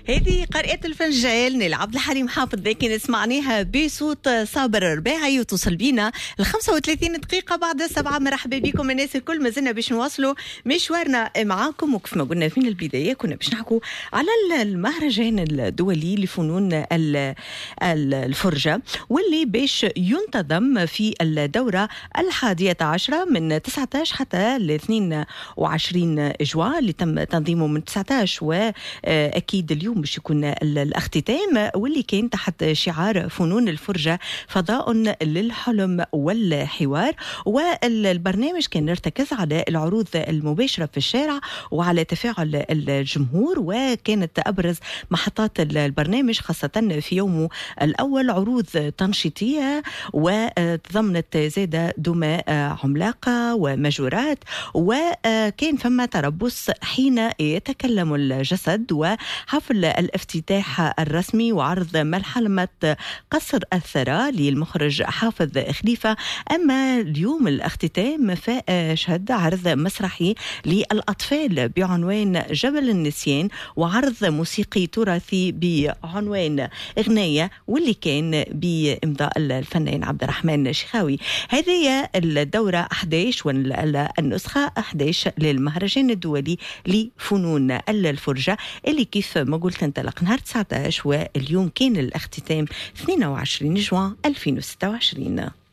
هذه قارئة الفنجان لعبد الحليم حافظ، لكن اسمعناها بصوت صابر الرباعي وتوصل بينا ل 35 دقيقة بعد 7. مرحبا بكم الناس الكل، ما زلنا باش نواصلوا مشوارنا معاكم، وكيف ما قلنا في البداية كنا باش نحكوا على المهرجان الدولي لفنون الفرجة، واللي باش ينتظم في الدورة 11 من 19 حتى ل 22 جوان، اللي تم تنظيمه من 19 وأكيد اليوم باش يكون الاختتام، واللي كان تحت شعار فنون الفرجة فضاء للحلم والحوار. والبرنامج كان يرتكز على العروض المباشرة في الشارع وعلى تفاعل الجمهور، وكانت أبرز محطات البرنامج خاصة في يومه الأول عروض تنشيطية، وتضمنت زادة دمى عملاقة ومجورات، وكان فما تربص حين يتكلم الجسد، وحفل الافتتاح الرسمي وعرض ملحمة قصر الثرى للمخرج حافظ خليفة. أما اليوم الاختتام فشهد عرض مسرحي للأطفال بعنوان جبل النسيان، وعرض موسيقي تراثي بعنوان إغنية، واللي كان بإمضاء الفنان عبد الرحمن شخاوي. هذه الدورة 11 والنسخة 11 للمهرجان الدولي لفنون الفرجة، اللي كيف ما قلت انطلق نهار 19، واليوم كان الاختتام 22 جوان 2026.